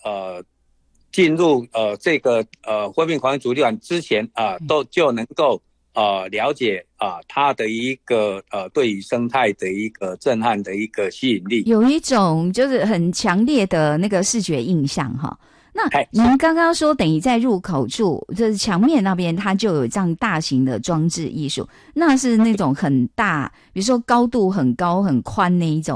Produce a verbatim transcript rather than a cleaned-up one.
呃进入呃这个呃婚命狂野主题馆之前啊、呃，都就能够呃了解啊、呃、它的一个呃对于生态的一个震撼的一个吸引力， 有一种就是很强烈的那个视觉印象哈。那您刚刚说等于在入口处就是墙面那边它就有这样大型的装置艺术，那是那种很大比如说高度很高很宽那一种